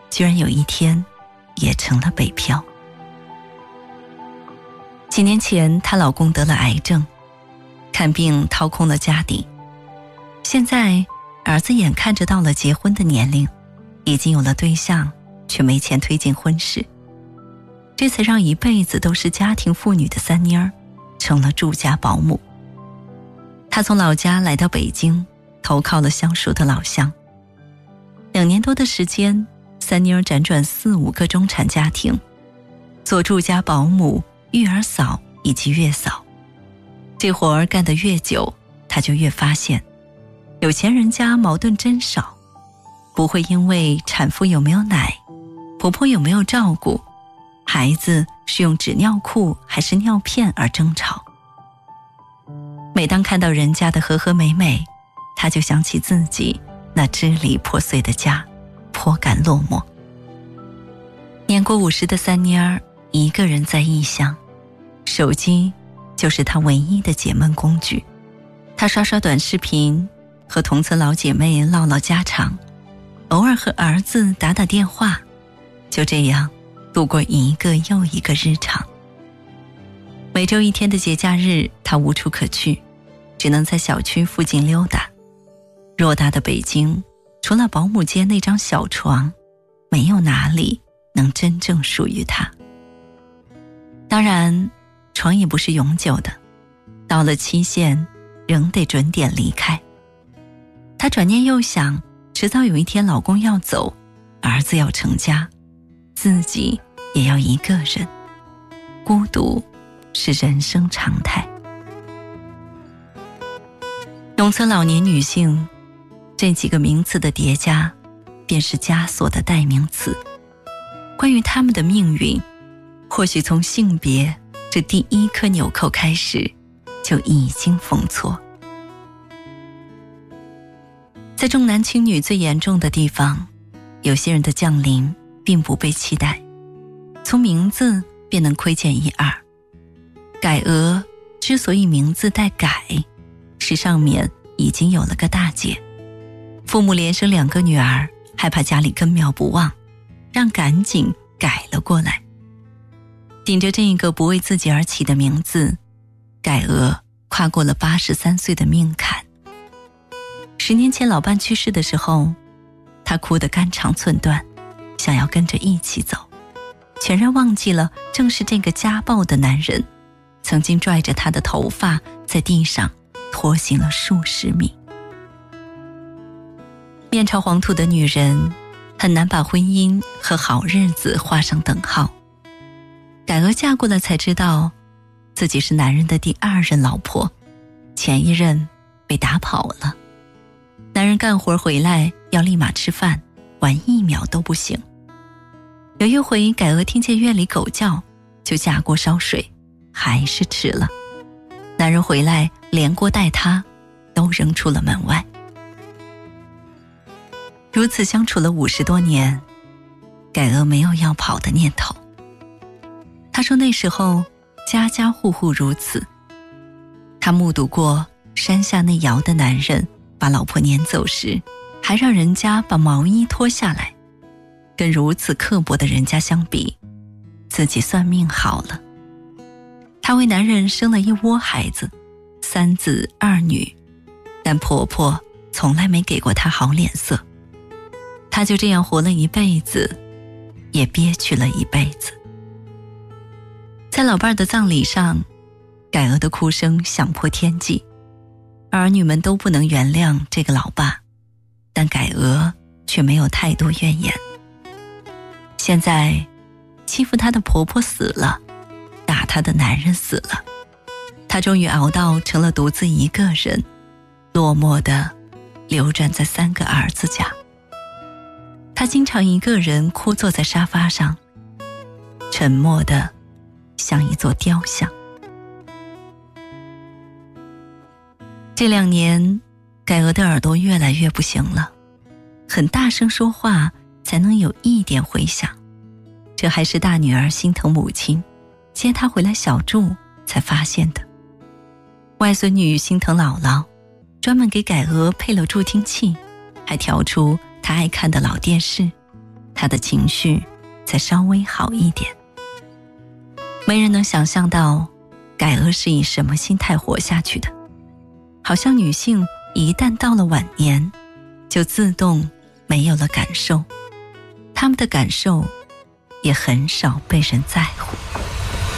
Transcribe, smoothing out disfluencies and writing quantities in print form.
居然有一天也成了北漂。几年前她老公得了癌症，看病掏空了家底，现在儿子眼看着到了结婚的年龄，已经有了对象，却没钱推进婚事，这才让一辈子都是家庭妇女的三妮儿成了住家保姆。她从老家来到北京，投靠了相熟的老乡。2年多的时间，三妮儿辗转4、5个中产家庭，做住家保姆、育儿嫂以及月嫂。这活儿干得越久，她就越发现，有钱人家矛盾真少，不会因为产妇有没有奶、婆婆有没有照顾、孩子是用纸尿裤还是尿片而争吵。每当看到人家的和和美美，她就想起自己那支离破碎的家，颇感落寞。年过50的三妮儿一个人在异乡，手机就是她唯一的解闷工具。她刷刷短视频，和同村老姐妹唠唠家常，偶尔和儿子打打电话，就这样度过一个又一个日常。每周1天的节假日，她无处可去，只能在小区附近溜达。偌大的北京，除了保姆间那张小床，没有哪里能真正属于她。当然，床也不是永久的，到了期限，仍得准点离开。她转念又想，迟早有一天老公要走，儿子要成家，自己也要一个人，孤独是人生常态。农村老年女性这几个名词的叠加，便是枷锁的代名词。关于她们的命运，或许从性别这第一颗纽扣开始，就已经封错。在重男轻女最严重的地方，有些人的降临并不被期待，从名字便能窥见一二。改娥之所以名字带改，是上面已经有了个大姐，父母连生2个女儿，害怕家里根苗不旺，让赶紧改了过来。顶着这个不为自己而起的名字，改娥跨过了83岁的命坎。10年前老伴去世的时候，她哭得肝肠寸断，想要跟着一起走，全然忘记了正是这个家暴的男人曾经拽着她的头发在地上拖行了数十米。面朝黄土的女人很难把婚姻和好日子画上等号。改娥嫁过来才知道，自己是男人的第2任老婆，前1任被打跑了。男人干活回来要立马吃饭，晚1秒都不行。有一回改娥听见院里狗叫，就架锅烧水，还是吃了。男人回来连锅带她都扔出了门外。如此相处了50多年，改娥没有要跑的念头。她说那时候家家户户如此，她目睹过山下那窑的男人把老婆撵走时，还让人家把毛衣脱下来。跟如此刻薄的人家相比，自己算命好了。她为男人生了一窝孩子，3子2女，但婆婆从来没给过她好脸色。她就这样活了一辈子，也憋屈了一辈子。在老伴儿的葬礼上，改娥的哭声响破天际，儿女们都不能原谅这个老爸，但改娥却没有太多怨言。现在欺负她的婆婆死了，打她的男人死了，她终于熬到成了独自一个人，落寞地流转在3个儿子家。她经常一个人枯坐在沙发上，沉默地像一座雕像。这2年，改娥的耳朵越来越不行了，很大声说话才能有一点回响。这还是大女儿心疼母亲，接她回来小住才发现的。外孙女心疼姥姥，专门给改娥配了助听器，还调出她爱看的老电视， 她的情绪才稍微好一点。没人能想象到改娥是以什么心态活下去的，好像女性一旦到了晚年，就自动没有了感受，她们的感受也很少被人在乎。